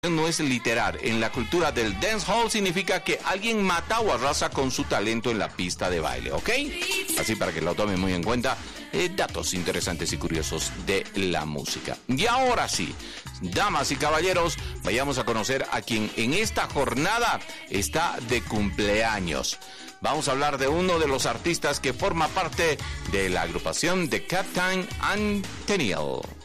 no es literal. En la cultura del dancehall significa que alguien mata o arrasa con su talento en la pista de baile, ¿ok? Así para que lo tomen muy en cuenta. Datos interesantes y curiosos de la música. Y ahora sí, damas y caballeros, vayamos a conocer a quien en esta jornada está de cumpleaños. Vamos a hablar de uno de los artistas que forma parte de la agrupación de Captain Anthony.